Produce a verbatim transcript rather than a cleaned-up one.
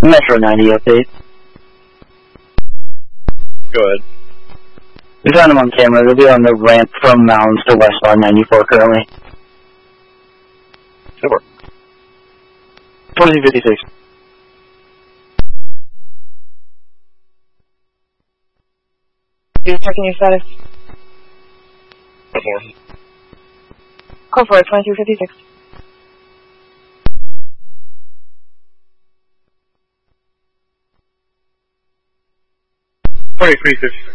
Metro ninety update. Go ahead. We found him on camera. They'll be on the ramp from Mounds to westbound ninety-four currently. Over. twenty fifty-six. You're checking your status. One more. Call for it, twenty-two fifty-six. twenty-three fifty-six.